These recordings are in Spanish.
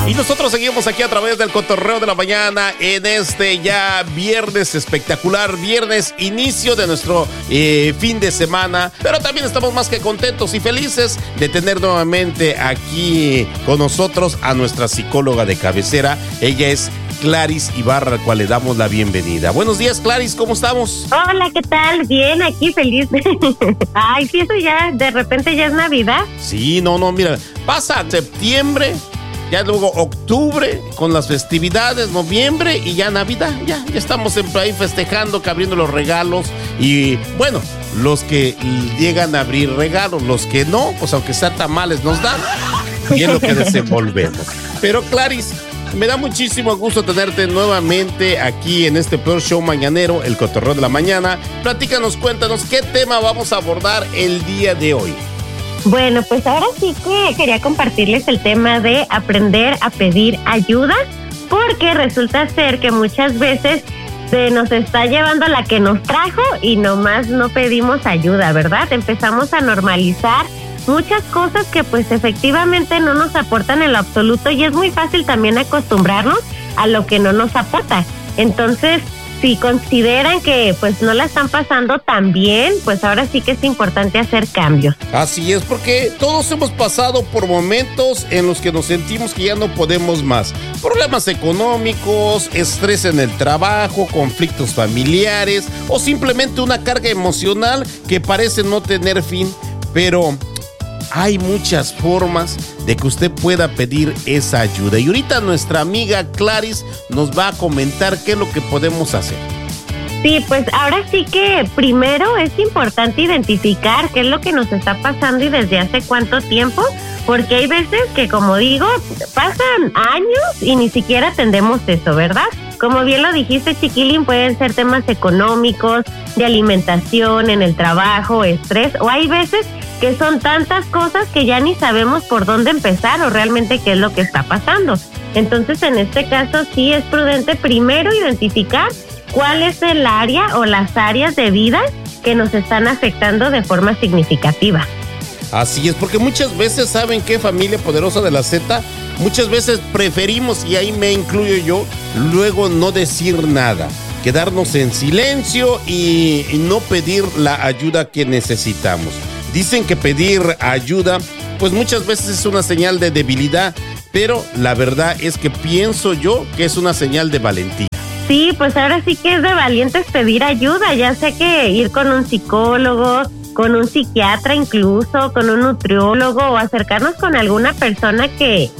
Y nosotros seguimos aquí a través del Cotorreo de la Mañana en este ya viernes espectacular, viernes inicio de nuestro fin de semana, pero también estamos más que contentos y felices de tener nuevamente aquí con nosotros a nuestra psicóloga de cabecera. Ella es Claris Ibarra, al cual le damos la bienvenida. Buenos días, Claris, ¿cómo estamos? Hola, ¿qué tal? Bien, aquí feliz. Ay, sí, eso ya, de repente ya es Navidad. Sí, no, mira, pasa septiembre, ya luego octubre con las festividades, noviembre y ya Navidad, ya estamos siempre ahí festejando, que abriendo los regalos y bueno, los que llegan a abrir regalos, los que no, pues aunque sea tamales nos dan y es lo que desenvolvemos. Pero Claris, me da muchísimo gusto tenerte nuevamente aquí en este peor show mañanero, el Cotorreo de la Mañana. Platícanos, cuéntanos qué tema vamos a abordar el día de hoy. Bueno, pues ahora sí que quería compartirles el tema de aprender a pedir ayuda, porque resulta ser que muchas veces se nos está llevando la que nos trajo y nomás no pedimos ayuda, ¿verdad? Empezamos a normalizar muchas cosas que pues efectivamente no nos aportan en lo absoluto y es muy fácil también acostumbrarnos a lo que no nos aporta. Entonces, si consideran que pues no la están pasando tan bien, pues ahora sí que es importante hacer cambios. Así es, porque todos hemos pasado por momentos en los que nos sentimos que ya no podemos más. Problemas económicos, estrés en el trabajo, conflictos familiares o simplemente una carga emocional que parece no tener fin, pero hay muchas formas de que usted pueda pedir esa ayuda. Y ahorita nuestra amiga Claris nos va a comentar qué es lo que podemos hacer. Sí, pues ahora sí que primero es importante identificar qué es lo que nos está pasando y desde hace cuánto tiempo, porque hay veces que, como digo, pasan años y ni siquiera atendemos eso, ¿verdad? Como bien lo dijiste, Chiquilín, pueden ser temas económicos, de alimentación, en el trabajo, estrés, o hay veces que son tantas cosas que ya ni sabemos por dónde empezar o realmente qué es lo que está pasando. Entonces, en este caso, sí es prudente primero identificar cuál es el área o las áreas de vida que nos están afectando de forma significativa. Así es, porque muchas veces, ¿saben qué, familia poderosa de la Z? Muchas veces preferimos, y ahí me incluyo yo, luego no decir nada, quedarnos en silencio y no pedir la ayuda que necesitamos. Dicen que pedir ayuda, pues muchas veces es una señal de debilidad, pero la verdad es que pienso yo que es una señal de valentía. Sí, pues ahora sí que es de valientes pedir ayuda, ya sea que ir con un psicólogo, con un psiquiatra incluso, con un nutriólogo o acercarnos con alguna persona que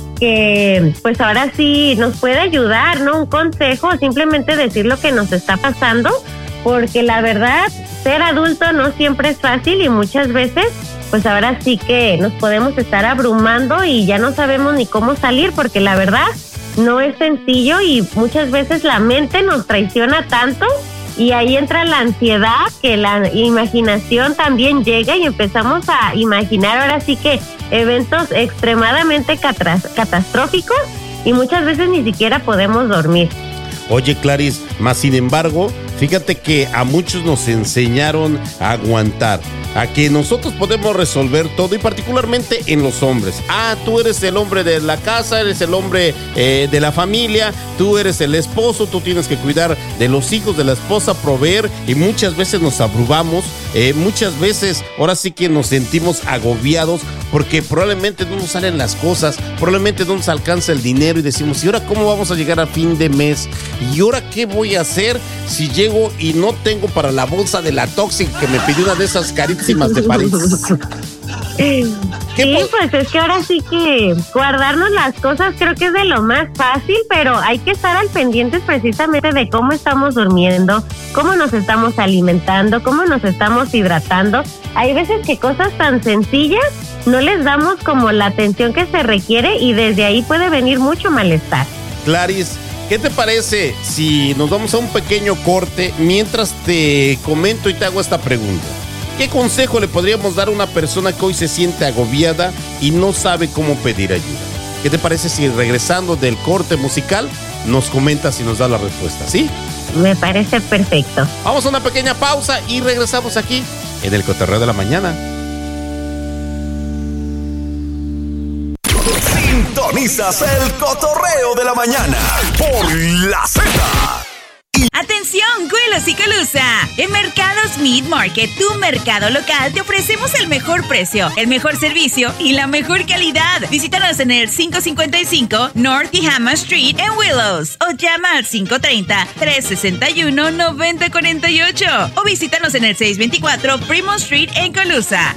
pues ahora sí nos puede ayudar, ¿no? Un consejo o simplemente decir lo que nos está pasando, porque la verdad, ser adulto no siempre es fácil y muchas veces, pues ahora sí que nos podemos estar abrumando y ya no sabemos ni cómo salir, porque la verdad no es sencillo y muchas veces la mente nos traiciona tanto y ahí entra la ansiedad, que la imaginación también llega y empezamos a imaginar ahora sí que eventos extremadamente catastróficos y muchas veces ni siquiera podemos dormir. Oye, Claris, más sin embargo, fíjate que a muchos nos enseñaron a aguantar, a que nosotros podemos resolver todo y particularmente en los hombres. Tú eres el hombre de la casa, eres el hombre de la familia, tú eres el esposo, tú tienes que cuidar de los hijos, de la esposa, proveer y muchas veces nos abrumamos, muchas veces ahora sí que nos sentimos agobiados porque probablemente no nos salen las cosas, probablemente no nos alcanza el dinero y decimos, ¿y ahora cómo vamos a llegar a fin de mes? ¿Y ahora qué voy a hacer si llego y no tengo para la bolsa de la tóxica que me pidió una de esas carísimas de París? Sí, pues es que ahora sí que guardarnos las cosas creo que es de lo más fácil, pero hay que estar al pendiente precisamente de cómo estamos durmiendo, cómo nos estamos alimentando, cómo nos estamos hidratando. Hay veces que cosas tan sencillas no les damos como la atención que se requiere y desde ahí puede venir mucho malestar. Claris, ¿qué te parece si nos vamos a un pequeño corte mientras te comento y te hago esta pregunta? ¿Qué consejo le podríamos dar a una persona que hoy se siente agobiada y no sabe cómo pedir ayuda? ¿Qué te parece si regresando del corte musical nos comentas y nos da la respuesta, sí? Me parece perfecto. Vamos a una pequeña pausa y regresamos aquí en el Cotorreo de la Mañana. Sintonizas el cotorreo de la mañana por La Z. ¡Atención, Güelos y Colusa! En Mercados Meat Market, tu mercado local, te ofrecemos el mejor precio, el mejor servicio y la mejor calidad. Visítanos en el 555 North Tehama Street en Willows o llama al 530-361-9048 o visítanos en el 624 Primo Street en Colusa,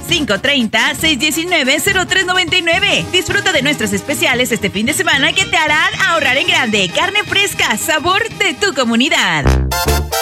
530-619-0399. Disfruta de nuestros especiales este fin de semana que te harán ahorrar en grande. Carne fresca, sabor de tu comunidad.